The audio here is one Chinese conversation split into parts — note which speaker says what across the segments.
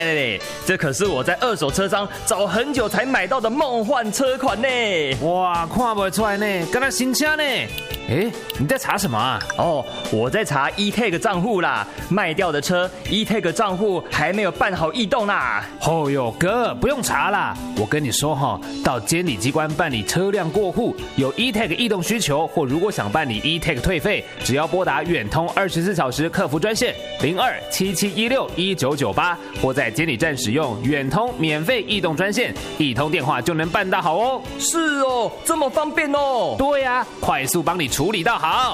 Speaker 1: 这可是我在二手车商找很久才买到的梦幻车款呢！
Speaker 2: 哇，看不出来呢，跟他新车呢。你在查什么啊？
Speaker 1: 我在查 eTag 账户啦，卖掉的车 eTag 账户还没有办好异动啦。
Speaker 2: 哥，不用查啦，我跟你说到监理机关办理车辆过户，有 eTag 异动需求，或如果想办理 eTag 退费，只要拨打远通24小时客服专线0277161998，或在监理站使用远通免费异动专线，一通电话就能办到好哦。
Speaker 1: 是哦，这么方便哦。
Speaker 2: 对呀，快速帮你处理到好。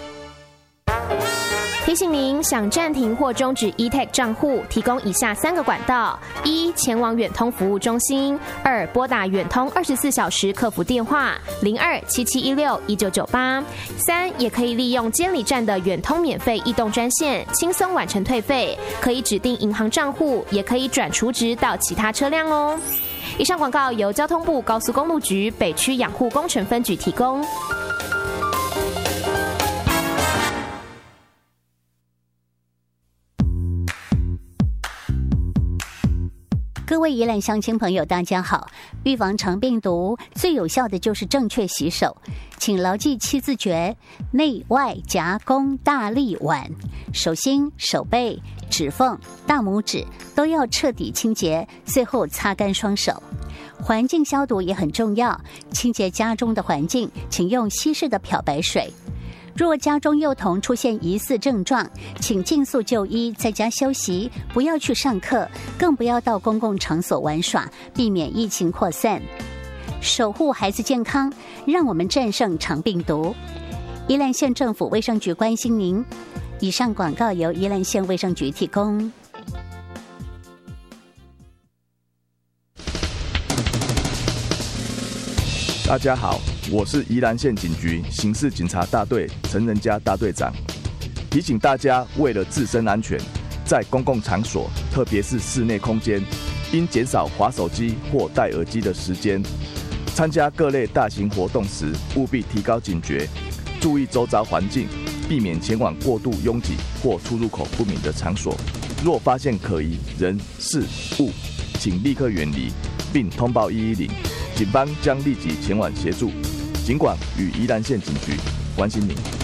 Speaker 3: 提醒您，想暂停或终止 eTag 账户，提供以下3个管道：1、前往远通服务中心；2、拨打远通24小时客服电话0277161998；3、也可以利用监理站的远通免费异动专线，轻松完成退费。可以指定银行账户，也可以转储值到其他车辆哦。以上广告由交通部高速公路局北区养护工程分局提供。
Speaker 4: 各位宜兰乡亲朋友，大家好！预防肠病毒最有效的就是正确洗手，请牢记7字诀：内外夹弓大力腕，手心、手背、指缝、大拇指都要彻底清洁，最后擦干双手。环境消毒也很重要，清洁家中的环境，请用稀释的漂白水。若家中幼童出现疑似症状，请尽速就医，在家休息，不要去上课，更不要到公共场所玩耍，避免疫情扩散。守护孩子健康，让我们战胜肠病毒。宜兰县政府卫生局关心您。以上广告由宜兰县卫生局提供。
Speaker 5: 大家好，我是宜兰县警局刑事警察大队陈仁嘉大队长，提醒大家，为了自身安全，在公共场所，特别是室内空间，应减少滑手机或戴耳机的时间。参加各类大型活动时，务必提高警觉，注意周遭环境，避免前往过度拥挤或出入口不明的场所。若发现可疑人事物，请立刻远离，并通报110。警方将立即前往协助。警管与宜兰县警局关心您。